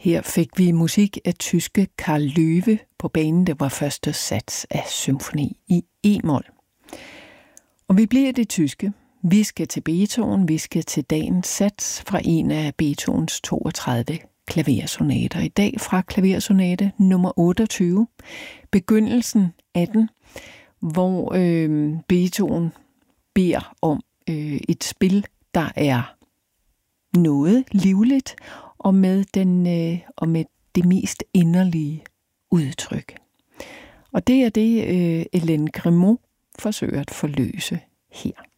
Her fik vi musik af tyske Karl Löwe på banen. Det var første sats af symfoni i e-mol. Og vi bliver det tyske. Vi skal til Beethoven. Vi skal til dagens sats fra en af Beethovens 32 klaversonater. I dag fra klaversonate nummer 28. Begyndelsen af den, hvor Beethoven beder om et spil, der er noget livligt og med det mest inderlige udtryk. Og det er det, Hélène Grimaud forsøger at forløse her.